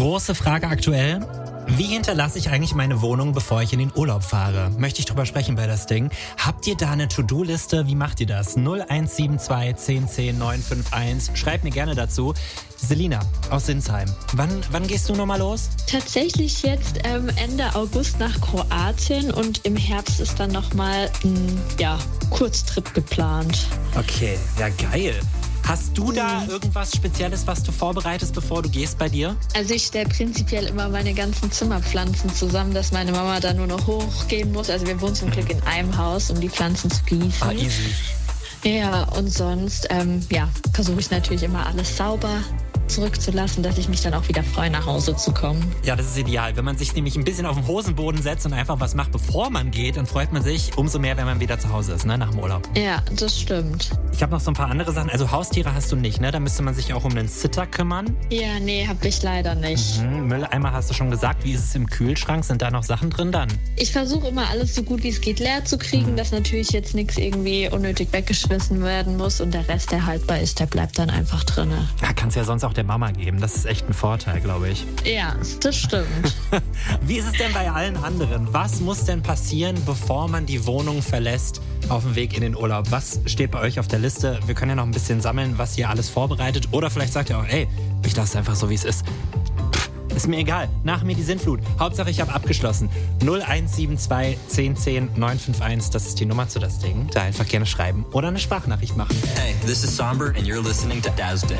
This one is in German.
Große Frage aktuell. Wie hinterlasse ich eigentlich meine Wohnung, bevor ich in den Urlaub fahre? Möchte ich drüber sprechen bei das Ding. Habt ihr da eine To-Do-Liste? Wie macht ihr das? 0172 1010 951. Schreibt mir gerne dazu. Selina aus Sinsheim. Wann gehst du nochmal los? Tatsächlich jetzt Ende August nach Kroatien und im Herbst ist dann nochmal ein Kurztrip geplant. Okay, ja geil. Hast du da irgendwas Spezielles, was du vorbereitest, bevor du gehst bei dir? Also ich stelle prinzipiell immer meine ganzen Zimmerpflanzen zusammen, dass meine Mama da nur noch hochgehen muss. Also wir wohnen zum Glück in einem Haus, um die Pflanzen zu gießen. Ah, easy. Ja, und sonst versuche ich natürlich immer alles sauber zurückzulassen, dass ich mich dann auch wieder freue, nach Hause zu kommen. Ja, das ist ideal. Wenn man sich nämlich ein bisschen auf den Hosenboden setzt und einfach was macht, bevor man geht, dann freut man sich umso mehr, wenn man wieder zu Hause ist, ne, nach dem Urlaub. Ja, das stimmt. Ich habe noch so ein paar andere Sachen. Also Haustiere hast du nicht, ne? Da müsste man sich auch um einen Sitter kümmern. Ja, nee, habe ich leider nicht. Mülleimer hast du schon gesagt. Wie ist es im Kühlschrank? Sind da noch Sachen drin dann? Ich versuche immer alles so gut wie es geht leer zu kriegen, dass natürlich jetzt nichts irgendwie unnötig weggeschmissen werden muss und der Rest, der haltbar ist, der bleibt dann einfach drin. Ja, kannst ja sonst auch der Mama geben. Das ist echt ein Vorteil, glaube ich. Ja, das stimmt. Wie ist es denn bei allen anderen? Was muss denn passieren, bevor man die Wohnung verlässt auf dem Weg in den Urlaub? Was steht bei euch auf der Liste? Wir können ja noch ein bisschen sammeln, was ihr alles vorbereitet. Oder vielleicht sagt ihr auch, ey, ich lasse es einfach so, wie es ist. Ist mir egal. Nach mir die Sintflut. Hauptsache, ich habe abgeschlossen. 0172 1010 951. Das ist die Nummer zu das Ding. Da einfach gerne schreiben oder eine Sprachnachricht machen. Hey, this is Somber and you're listening to Daz Day.